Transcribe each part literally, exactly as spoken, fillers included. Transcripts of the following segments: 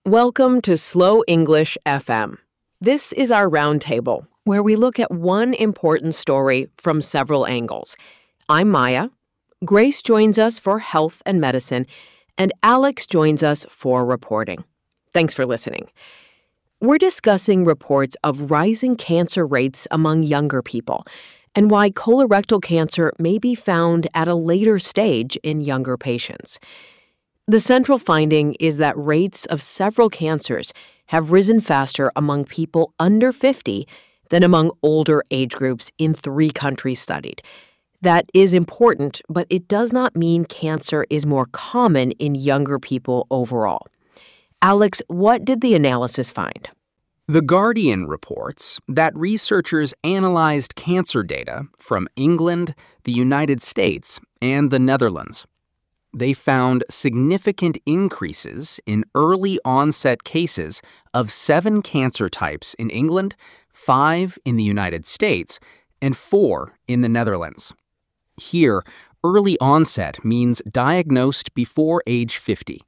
Welcome to Slow English F M. This is our roundtable, where we look at one important story from several angles. I'm Maya. Grace joins us for health and medicine, and Alex joins us for reporting. Thanks for listening. We're discussing reports of rising cancer rates among younger people and why colorectal cancer may be found at a later stage in younger patients. The central finding is that rates of several cancers have risen faster among people under fifty than among older age groups in three countries studied. That is important, but it does not mean cancer is more common in younger people overall. Alex, what did the analysis find? The Guardian reports that researchers analyzed cancer data from England, the United States, and the Netherlands. They found significant increases in early onset cases of seven cancer types in England, five in the United States, and four in the Netherlands. Here, early onset means diagnosed before age fifty.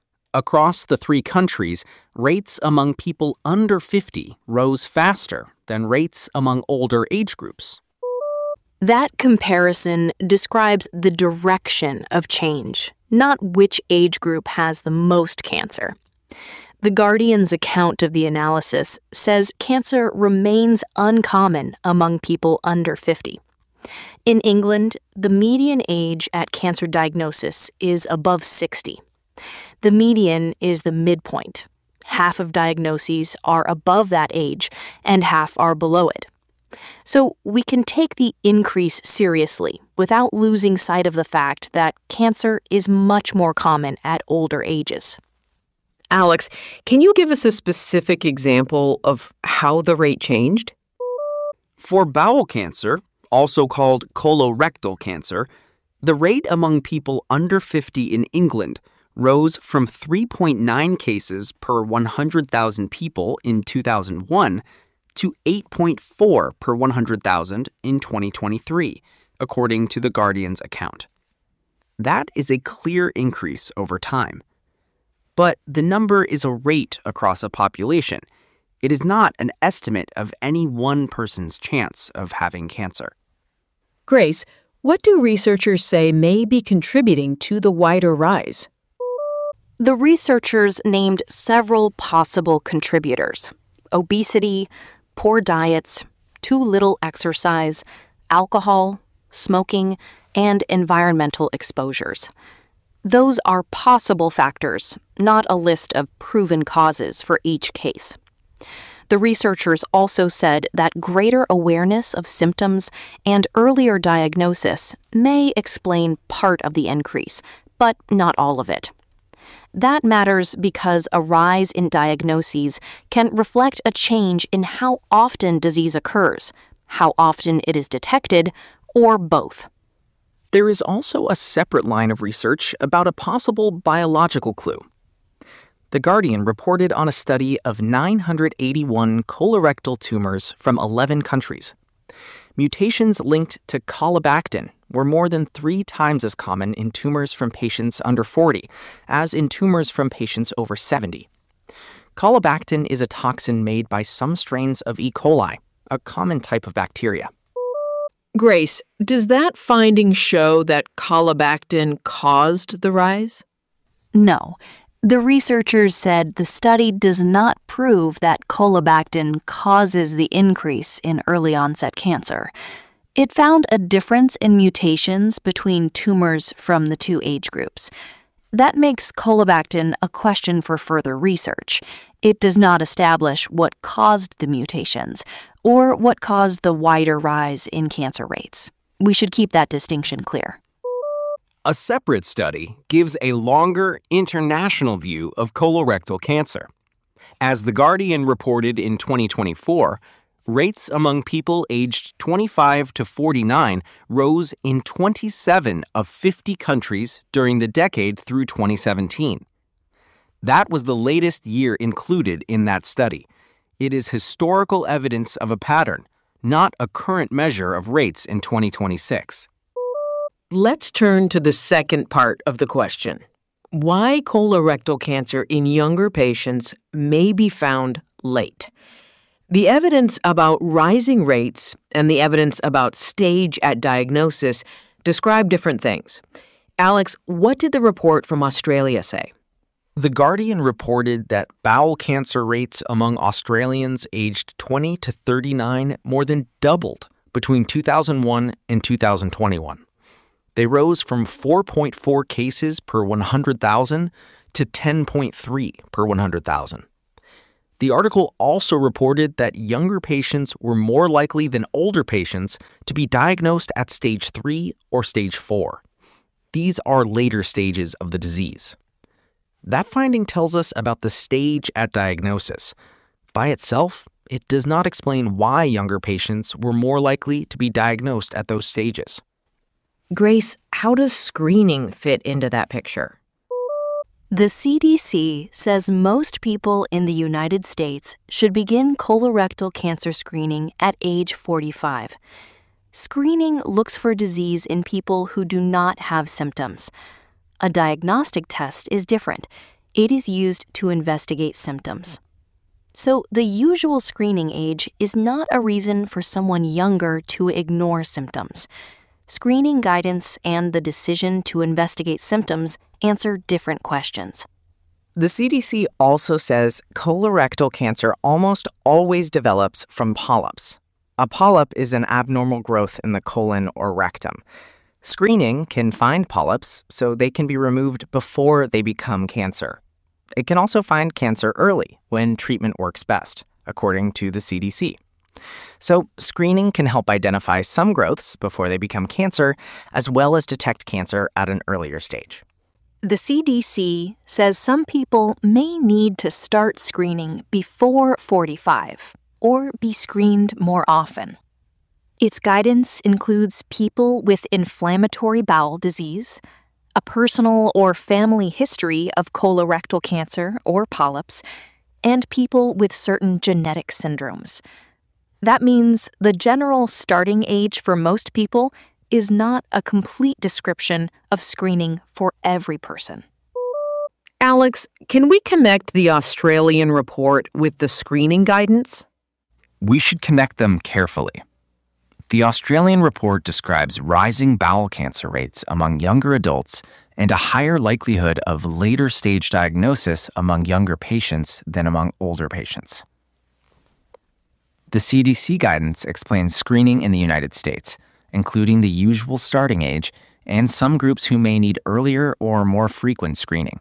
Across the three countries, rates among people under fifty rose faster than rates among older age groups. That comparison describes the direction of change, not which age group has the most cancer. The Guardian's account of the analysis says cancer remains uncommon among people under fifty. In England, the median age at cancer diagnosis is above sixty. The median is the midpoint. Half of diagnoses are above that age, and half are below it. So we can take the increase seriously without losing sight of the fact that cancer is much more common at older ages. Alex, can you give us a specific example of how the rate changed? For bowel cancer, also called colorectal cancer, the rate among people under fifty in England rose from three point nine cases per one hundred thousand people in two thousand one to eight point four per one hundred thousand in twenty twenty-three, according to the Guardian's account. That is a clear increase over time. But the number is a rate across a population. It is not an estimate of any one person's chance of having cancer. Grace, what do researchers say may be contributing to the wider rise? The researchers named several possible contributors: obesity, poor diets, too little exercise, alcohol, smoking, and environmental exposures. Those are possible factors, not a list of proven causes for each case. The researchers also said that greater awareness of symptoms and earlier diagnosis may explain part of the increase, but not all of it. That matters because a rise in diagnoses can reflect a change in how often disease occurs, how often it is detected, or both. There is also a separate line of research about a possible biological clue. The Guardian reported on a study of nine hundred eighty-one colorectal tumors from eleven countries. Mutations linked to colobactin were more than three times as common in tumors from patients under forty as in tumors from patients over seventy. Colobactin is a toxin made by some strains of E. coli, a common type of bacteria. Grace, does that finding show that colobactin caused the rise? No. The researchers said the study does not prove that colobactin causes the increase in early-onset cancer. It found a difference in mutations between tumors from the two age groups. That makes colobactin a question for further research. It does not establish what caused the mutations or what caused the wider rise in cancer rates. We should keep that distinction clear. A separate study gives a longer international view of colorectal cancer. As The Guardian reported in twenty twenty-four, rates among people aged twenty-five to forty-nine rose in twenty-seven of fifty countries during the decade through twenty seventeen. That was the latest year included in that study. It is historical evidence of a pattern, not a current measure of rates in twenty twenty-six. Let's turn to the second part of the question. why colorectal cancer in younger patients may be found late. The evidence about rising rates and the evidence about stage at diagnosis describe different things. Alex, what did the report from Australia say? The Guardian reported that bowel cancer rates among Australians aged twenty to thirty-nine more than doubled between two thousand one and two thousand twenty-one. They rose from four point four cases per one hundred thousand to ten point three per one hundred thousand. The article also reported that younger patients were more likely than older patients to be diagnosed at stage three or stage four. These are later stages of the disease. That finding tells us about the stage at diagnosis. By itself, it does not explain why younger patients were more likely to be diagnosed at those stages. Grace, how does screening fit into that picture? The C D C says most people in the United States should begin colorectal cancer screening at age forty-five. Screening looks for disease in people who do not have symptoms. A diagnostic test is different. It is used to investigate symptoms. So the usual screening age is not a reason for someone younger to ignore symptoms. Screening guidance and the decision to investigate symptoms answer different questions. The C D C also says colorectal cancer almost always develops from polyps. A polyp is an abnormal growth in the colon or rectum. Screening can find polyps so they can be removed before they become cancer. It can also find cancer early when treatment works best, according to the C D C. So screening can help identify some growths before they become cancer, as well as detect cancer at an earlier stage. The C D C says some people may need to start screening before forty-five or be screened more often. Its guidance includes people with inflammatory bowel disease, a personal or family history of colorectal cancer or polyps, and people with certain genetic syndromes. That means the general starting age for most people is not a complete description of screening for every person. Alex, can we connect the Australian report with the screening guidance? We should connect them carefully. The Australian report describes rising bowel cancer rates among younger adults and a higher likelihood of later stage diagnosis among younger patients than among older patients. The C D C guidance explains screening in the United States, including the usual starting age and some groups who may need earlier or more frequent screening.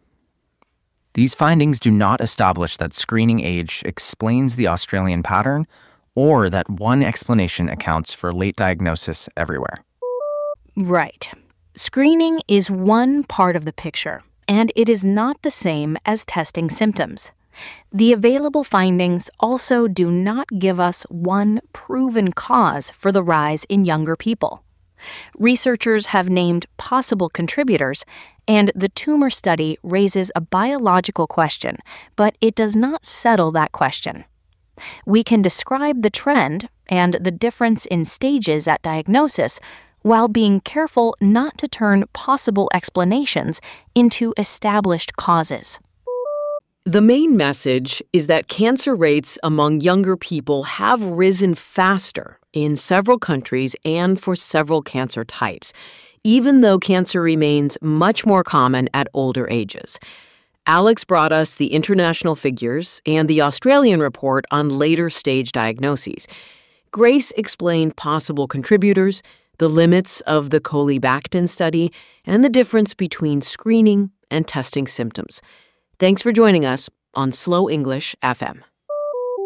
These findings do not establish that screening age explains the Australian pattern or that one explanation accounts for late diagnosis everywhere. Right. Screening is one part of the picture, and it is not the same as testing symptoms. The available findings also do not give us one proven cause for the rise in younger people. Researchers have named possible contributors, and the tumor study raises a biological question, but it does not settle that question. We can describe the trend and the difference in stages at diagnosis while being careful not to turn possible explanations into established causes. The main message is that cancer rates among younger people have risen faster in several countries and for several cancer types, even though cancer remains much more common at older ages. Alex brought us the international figures and the Australian report on later stage diagnoses. Grace explained possible contributors, the limits of the Colibactin study, and the difference between screening and testing symptoms. Thanks for joining us on Slow English F M.